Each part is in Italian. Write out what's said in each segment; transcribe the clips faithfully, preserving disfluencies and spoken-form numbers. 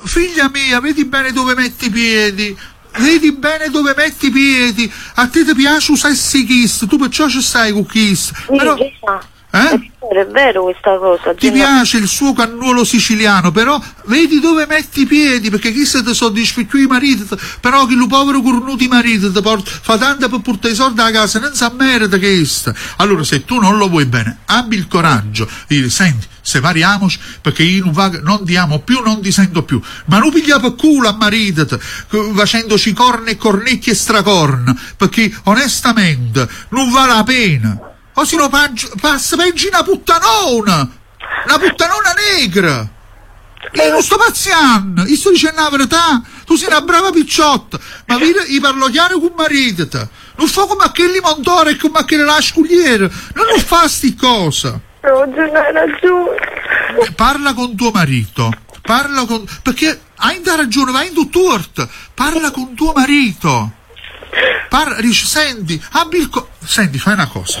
figlia mia, vedi bene dove metti i piedi. Vedi bene dove metti i piedi. A te ti piace usare kiss, tu perciò ci stai con kiss. Sì, però eh? È vero, è vero questa cosa. Ti piace il suo cannuolo siciliano, però vedi dove metti i piedi, perché chi se ti soddisfa più i mariti, però che lo povero cornuto i mariti ti porta, fa tanto per portare i soldi a casa, non sa merita che sta. Allora se tu non lo vuoi bene, abbi il coraggio di dire, senti, separiamoci, perché io non, va, non ti amo più, non ti sento più, ma non piglia per culo a marito facendoci corna e cornecchi e stracorna, perché onestamente non vale la pena. O se no passa peggio una puttanona, una puttanona negra. Io non sto pazziando, io sto dicendo la verità, tu sei una brava picciotta, ma io parlo chiaro con marito, non fa come a quelli montore e come a quelli la scugliera, non lo fa sti cosa. No, hai ragione. Parla con tuo marito, parla con, perché hai da ragione, vai in tutt'orto, parla con tuo marito. Parla, dice, senti, abbi il co- senti, fai una cosa.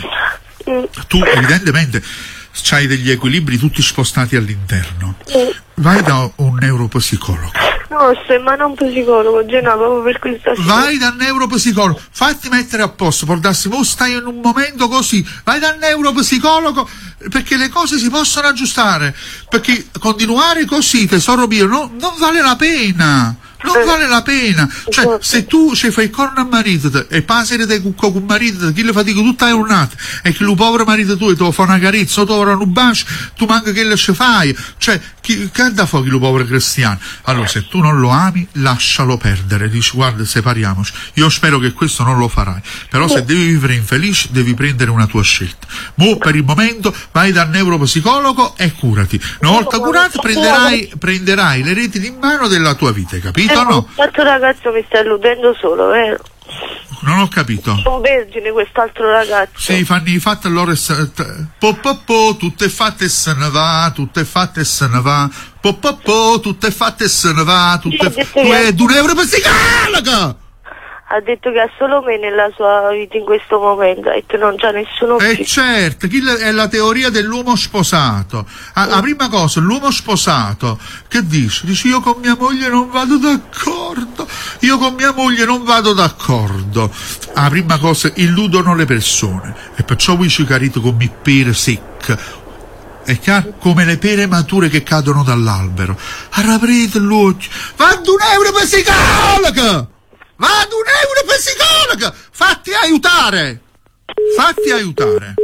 Tu evidentemente c'hai degli equilibri tutti spostati all'interno. Vai da un neuropsicologo. No, sto in mano a un psicologo, Gena, proprio per questa sera. Vai dal neuropsicologo, fatti mettere a posto, portarsi, tu stai in un momento così, vai dal neuropsicologo, perché le cose si possono aggiustare, perché continuare così, tesoro mio, no, non vale la pena. Non vale la pena, cioè se tu ci fai corno a marito e passi te con un marito, chi le fatica tutta è un'altra e che lo povero marito tu ti fa una carezza o ti fa un bacio, tu manca che le ci fai, cioè chi, che da fuochi lo povero cristiano. Allora se tu non lo ami lascialo perdere, dici guarda separiamoci, io spero che questo non lo farai, però se devi vivere infelice devi prendere una tua scelta. Mo per il momento vai dal neuropsicologo e curati, una volta curato prenderai, prenderai le reti in mano della tua vita, capito? Eh, No? Quest'altro ragazzo mi sta illudendo solo, vero? Non ho capito. Un vergine quest'altro ragazzo. Sì, fanno i fatti allora po po po, tutto è fatto e se ne va, tutto è fatto e se ne va, po po po, tutto è fatto e se ne va, tutto sì, è fatto. Tu è un euro per psicologa! Ha detto che ha solo me nella sua vita in questo momento e che non c'ha nessuno più. Eh certo, è la teoria dell'uomo sposato. Ah, la prima cosa, l'uomo sposato, che dice? Dice io con mia moglie non vado d'accordo, io con mia moglie non vado d'accordo. La prima cosa, illudono le persone e perciò voi ci carite come pere secche. E che come le pere mature che cadono dall'albero. Arraprite l'occhio, vado un euro per psicologa! Vado un euro per psicologa! Fatti aiutare! Fatti aiutare!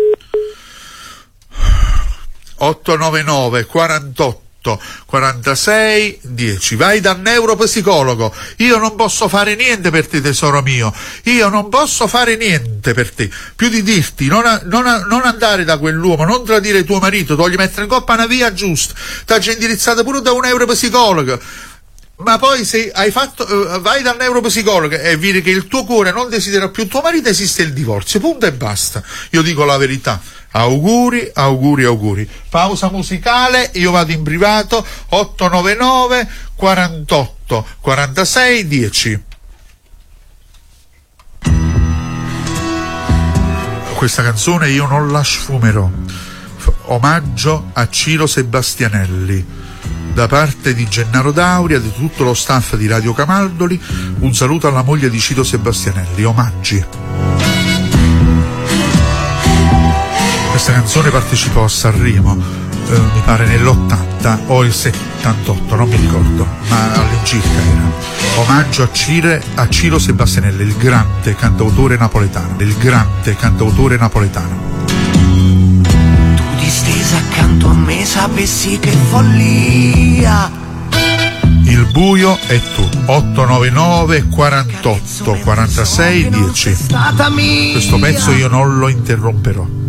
otto nove nove quarantotto quarantasei dieci. Vai dal neuropsicologo. Io non posso fare niente per te, tesoro mio. Io non posso fare niente per te. Più di dirti, non, a, non, a, non andare da quell'uomo, non tradire tuo marito, togli mettere in coppa una via giusta. T'ha indirizzata pure da un neuropsicologo. Ma poi se hai fatto, uh, vai dal neuropsicologo e vedi che il tuo cuore non desidera più tuo marito, esiste il divorzio, punto e basta. Io dico la verità. Auguri, auguri, auguri. Pausa musicale, io vado in privato. Otto nove nove quarantotto quarantasei dieci. Questa canzone io non la sfumerò. Omaggio a Ciro Sebastianelli. Da parte di Gennaro Dauria, di tutto lo staff di Radio Camaldoli, un saluto alla moglie di Ciro Sebastianelli, omaggi. Questa canzone partecipò a Sanremo, eh, mi pare nell'ottanta o il settantotto, non mi ricordo, ma all'incirca era. Omaggio a, Cire, a Ciro Sebastianelli, il grande cantautore napoletano, il grande cantautore napoletano. Stesa accanto a me sapessi che follia. Il buio è tu. Otto nove nove quarantotto quarantasei dieci. Questo pezzo io non lo interromperò.